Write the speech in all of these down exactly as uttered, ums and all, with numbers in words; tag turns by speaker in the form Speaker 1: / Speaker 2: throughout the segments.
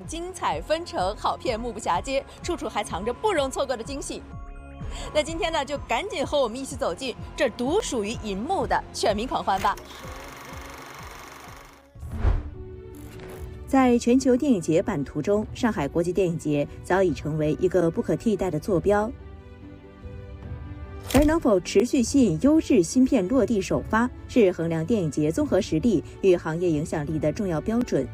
Speaker 1: 精彩纷呈，好片目不暇接，处处还藏着不容错过的惊喜。那今天呢，就赶紧和我们一起走进这独属于银幕的全民狂欢吧！
Speaker 2: 在全球电影节版图中，上海国际电影节早已成为一个不可替代的坐标。而能否持续吸引优质新片落地首发，是衡量电影节综合实力与行业影响力的重要标准。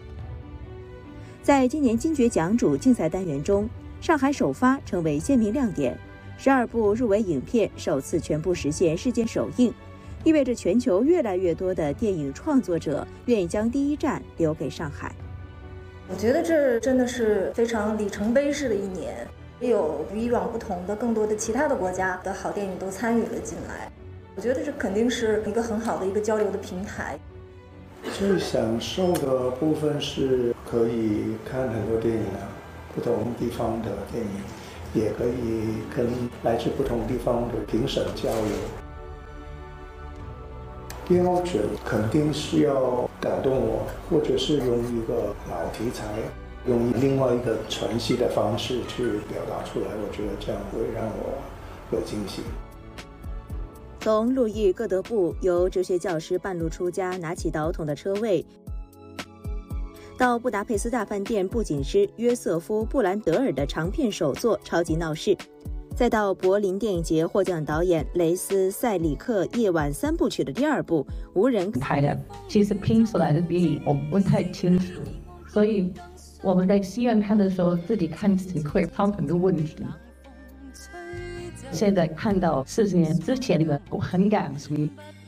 Speaker 2: 在今年金爵奖主竞赛单元中，上海首发成为鲜明亮点，十二部入围影片首次全部实现世界首映，意味着全球越来越多的电影创作者愿意将第一站留给上海。
Speaker 3: 我觉得这真的是非常里程碑式的一年，有与以往不同的更多的其他的国家的好电影都参与了进来，我觉得这肯定是一个很好的一个交流的平台。
Speaker 4: 最享受的部分是可以看很多电影啊，不同地方的电影，也可以跟来自不同地方的评审交流。标准肯定是要感动我，或者是用一个老题材，用另外一个传戏的方式去表达出来，我觉得这样会让我有惊喜。
Speaker 2: 从路易·戈德布由哲学教师半路出家拿起导筒的车位，到布达佩斯大饭店布景师约瑟夫·布兰德尔的长片首作《超级闹事》，再到柏林电影节获奖导演雷斯·塞里克夜晚三部曲的第二部《无人》
Speaker 5: 拍的，其实拼出来的比我不太清楚，所以我们在戏院看的时候，自己看自己会挑很多问题。现在看到四十年之前的，我很感激。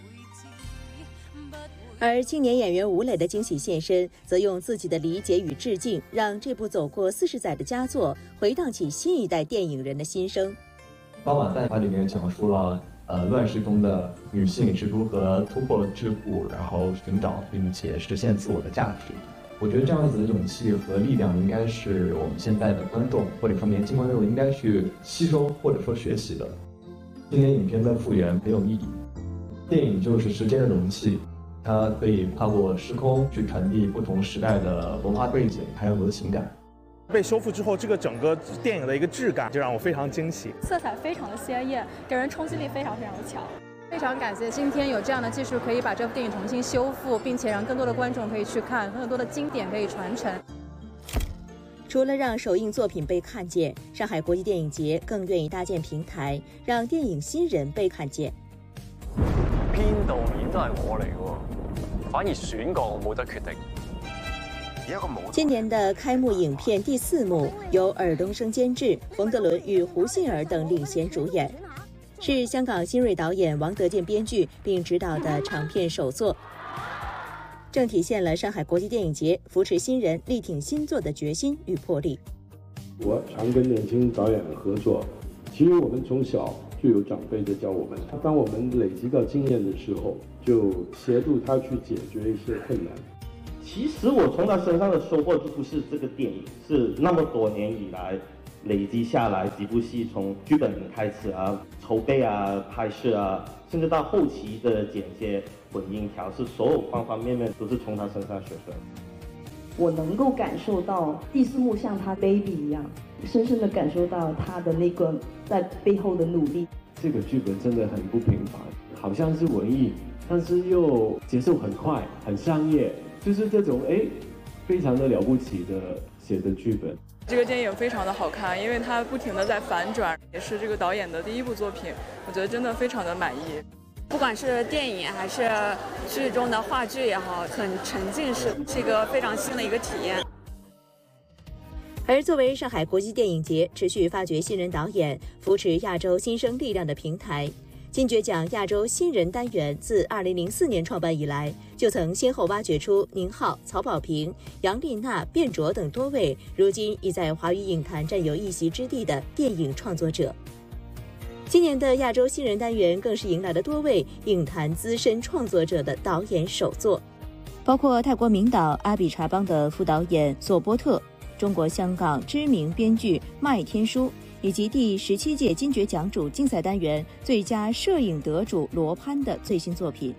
Speaker 2: 而青年演员吴磊的惊喜现身，则用自己的理解与致敬，让这部走过四十载的佳作回荡起新一代电影人的心声。
Speaker 6: 《八碗饭》它里面讲述了呃乱世中的女性是如何突破桎梏，然后寻找并且实现自我的价值。我觉得这样子的勇气和力量，应该是我们现在的观众或者说年轻观众应该去吸收或者说学习的。今年影片的复原很有意义，电影就是时间的容器。它可以跨过时空去传递不同时代的文化背景还有我的情感。
Speaker 7: 被修复之后，这个整个电影的一个质感就让我非常惊喜，
Speaker 8: 色彩非常的鲜艳，给人冲击力非常非常的强。
Speaker 9: 非常感谢今天有这样的技术可以把这部电影重新修复，并且让更多的观众可以去看，更多的经典可以传承。
Speaker 2: 除了让首映作品被看见，上海国际电影节更愿意搭建平台，让电影新人被看见。
Speaker 10: 編導演都係我嚟嘅，反而選角我冇得決定。
Speaker 2: 今年的开幕影片第四幕由尔冬升监制，冯德伦与胡杏儿等领衔主演，是香港新锐导演王德健编剧并执导的长片首作，正体现了上海国际电影节扶持新人、力挺新作的决心与魄力。
Speaker 11: 我常跟年轻导演合作，其实我们从小就有长辈在教我们，当我们累积到经验的时候，就协助他去解决一些困难。
Speaker 12: 其实我从他身上的收获就不是这个电影，是那么多年以来累积下来几部戏，从剧本开始啊、筹备啊、拍摄啊，甚至到后期的剪接、混音、调试，所有方方面面都是从他身上学出来的。
Speaker 13: 我能够感受到第四幕像他 baby 一样，深深的感受到他的那个在背后的努力。
Speaker 11: 这个剧本真的很不平凡，好像是文艺，但是又节奏很快，很商业，就是这种哎，非常的了不起的写的剧本。
Speaker 14: 这个电影非常的好看，因为它不停的在反转，也是这个导演的第一部作品，我觉得真的非常的满意。
Speaker 15: 不管是电影还是剧中的话剧也好，很沉浸式，是一个非常新的一个体验。
Speaker 2: 而作为上海国际电影节持续发掘新人导演、扶持亚洲新生力量的平台，金爵奖亚洲新人单元自二零零四年创办以来，就曾先后挖掘出宁浩、曹保平、杨丽娜、卞卓等多位如今已在华语影坛占有一席之地的电影创作者。今年的亚洲新人单元更是迎来了多位影坛资深创作者的导演首作，包括泰国名导阿比查邦的副导演索波特，中国香港知名编剧麦天书，以及第十七届金爵奖主竞赛单元最佳摄影得主罗潘的最新作品。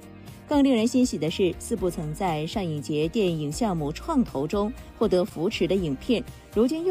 Speaker 2: 更令人欣喜的是，四部曾在上影节电影项目创投中获得扶持的影片，如今又